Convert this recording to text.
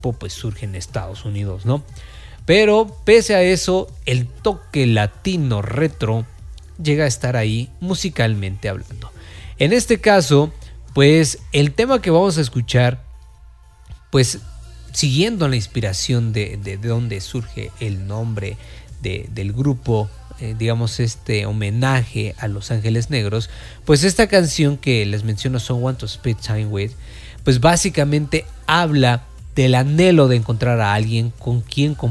pues surge en Estados Unidos, ¿no? Pero pese a eso, el toque latino retro llega a estar ahí musicalmente hablando. En este caso, pues el tema que vamos a escuchar, pues siguiendo la inspiración de donde surge el nombre del grupo, digamos este homenaje a Los Ángeles Negros, pues esta canción que les menciono, Someone to Spend Time With, pues básicamente habla del anhelo de encontrar a alguien con quien